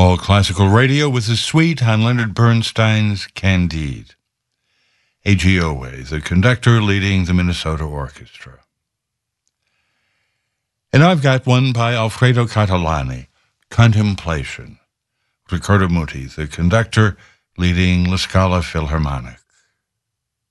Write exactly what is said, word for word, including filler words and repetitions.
All Classical Radio with the suite on Leonard Bernstein's Candide. A G Owe, the conductor leading the Minnesota Orchestra. And I've got one by Alfredo Catalani, Contemplation. Riccardo Muti, the conductor leading La Scala Philharmonic.